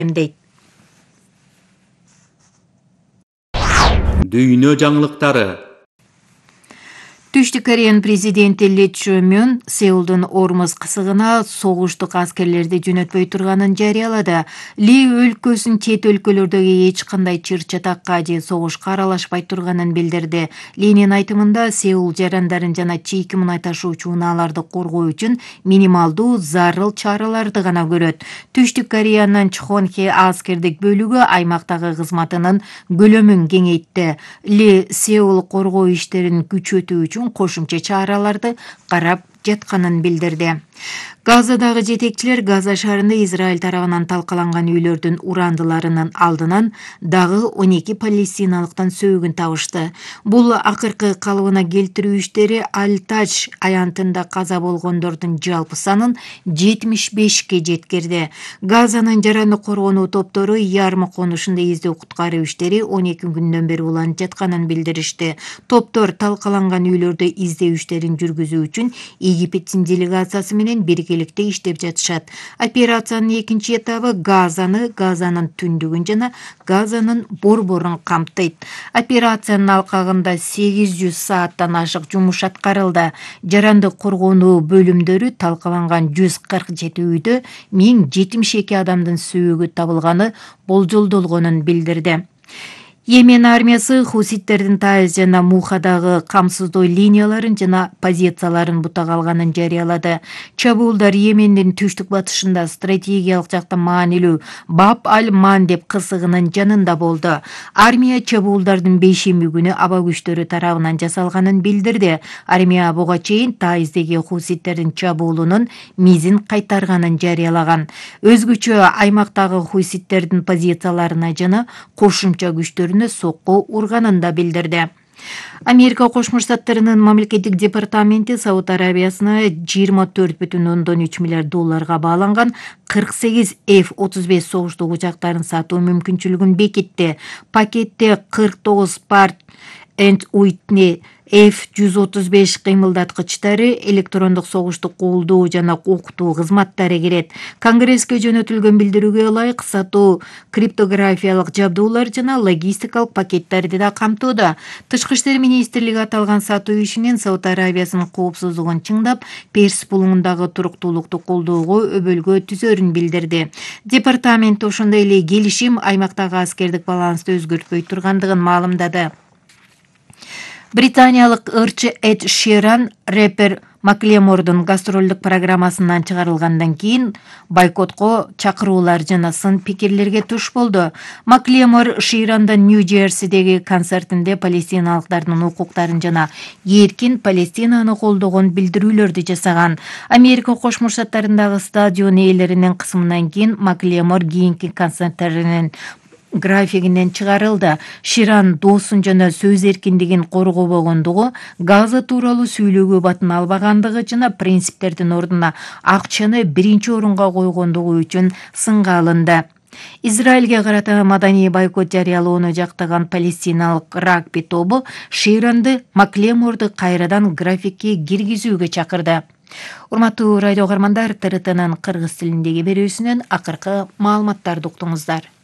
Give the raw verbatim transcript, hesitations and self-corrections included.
дейт. Дүйнө жаңылыктары. Түштүк Кореянын президенти Ли Чжэ Мюн Сеулдун Ормуз кысыгына согуштук аскерлерди жөнөтпөй турганын жарыялады. Ли өлкөсүн чет өлкөлөрдөгү эч кандай чыр-чатакка же согушка аралашпай турганын билдирди. Линин айтымында Сеул жарандарын жана чийки мунай ташуучу унааларды коргоо үчүн минималдуу зарыл чараларды гана көрөт. Түштүк Кореянын Чхонхе аскердик бөлүгү аймактагы кызматынын көлөмүн кеңейтти. Ли Сеул коргоо иштерин күчөтүү үчүн кошумча чараларды карап жатканын билдирди. Газадагы жетекчилер Газа шаарында Израиль тарабынан талкаланган үйлөрдүн урандыларынын алдынан дагы он эки палестиналыктан сөөгүн табышты. Бул акыркы калыбына келтирүү иштери Аль-Тадж аянтында каза болгондордун жалпы санын жетимиш бешке жеткирди. Газанын жаранды коргонуу топтору ярмы конушунда издөө куткаруу иштери он эки күндөн бери уланып жатканын билдиришти. Топтор талкаланган үйлөрдө издөө иштерин жүргүзүү үчүн Египеттин делегациясы менен биргеликте иштеп жатышат. Операциянын экинчи этабы Газаны, Газанын түндүгүн жана Газанын борборун камтыйт. Операциянын алкагында сегиз жүз сааттан ашык жумуш аткарылды. Жаранды коргонуу бөлүмдөрү талкаланган жүз кырк жети үйдө миң жетимиш эки адамдын сөөгү табылганы болжолдолгонун билдирди. Йемен армиясы хуситтердин Таиз жана Мухадагы камсыздоо линияларын жана позицияларын бутага алганын жарыялады. Чабуулдар Йемендин түштүк батышында стратегиялык жакта маанилүү Баб аль-Мандеб кысыгынын жанында болду. Армия чабуулдардын бейшемби күнү аба күчтөрү тарабынан жасалганын билдирди. Армия буга чейин Таиздеги хуситтердин чабуулунун мизин кайтарганын жарыялаган. Өзгөчө аймактагы хуситтердин позицияларына жана кошумча күчтөр сокку урганын да билдирди. Америка Кошмо Штаттарынын мамлекеттик департаменти Сауд Арабиясына жыйырма төрт бүтүн ондон үч миллиард долларга бааланган кырк сегиз эф отуз беш согуштук учактарын сатуу мүмкүнчүлүгүн бекитти. Пакетте кырк тогуз Part and Whitney эф жүз отуз беш кыймылдаткычтары, электрондук согуштук колдоо жана окутуу кызматтары кирет. Конгресске жөнөтүлгөн билдирүүгө ылайык сатуу криптографиялык жабдуулар жана логистикалык пакеттерди да камтууда. Тышкы иштер министрлиги аталган сатуу ишинин Сауд Арабиясынын коопсуздугун чыңдап, Перс булуңундагы туруктуулукту колдоого өбөлгө түзөрүн билдирди. Департамент ошондой эле келишим аймактагы аскердик балансты өзгөртпөй тургандыгын маалымдады. Британиялык ырчы Эд Ширан рэпер Маклемордун гастролдук программасынан чыгарылгандан кийин бойкотко чакыруулар жана сын пикирлерге туш болду. Маклемор Ширандын Нью-Джерсидеги концертинде палестиналыктардын укуктарын жана эркин Палестинаны колдогон билдирүүлөрдү жасаган. Америка Кошмо Штаттарындагы стадион ээлеринин кысымынан кийин Маклемор кийинки концерттеринин графигинен чыгарылды. Ширан доосун жана сөз эркиндигин коргобогондугу, Газа тууралуу сүйлөөгө батын албагандыгы жана принциптердин ордуна акчаны биринчи орунга койгондугу үчүн сынга алынды. Израилге карата маданий бойкот жарыялоону жактаган палестиналык рагби тобу Ширанды Маклеморду кайрадан графикке киргизүүгө чакырды. Урматтуу радио каармандар, ТРТнын кыргыз тилиндеги берүүсүнөн акыркы маалыматтарды уктуңуздар.